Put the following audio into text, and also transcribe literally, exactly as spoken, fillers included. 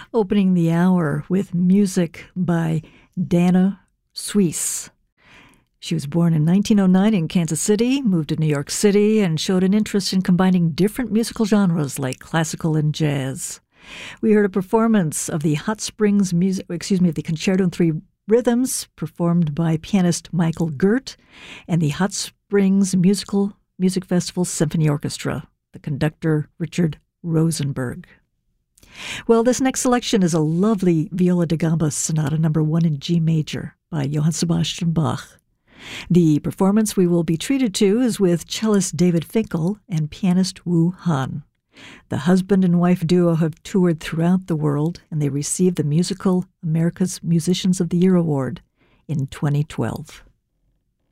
Opening the hour with music by Dana Suisse. She was born in nineteen oh nine in Kansas City, moved to New York City, and showed an interest in combining different musical genres like classical and jazz. We heard a performance of the Hot Springs music, excuse me, of the Concerto in Three Rhythms, performed by pianist Michael Gert, and the Hot Springs Musical Music Festival Symphony Orchestra, the conductor Richard Rosenberg. Well, this next selection is a lovely viola da gamba sonata number one in G major by Johann Sebastian Bach. The performance we will be treated to is with cellist David Finkel and pianist Wu Han. The husband and wife duo have toured throughout the world, and they received the Musical America's Musicians of the Year Award in twenty twelve.